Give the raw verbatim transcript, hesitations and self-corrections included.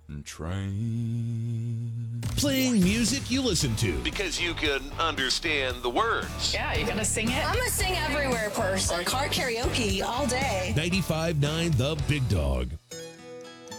train. Playing music you listen to. Because you can understand the words. Yeah, you gonna sing it? I'm a sing everywhere person. Car karaoke all day. ninety-five point nine The Big Dog.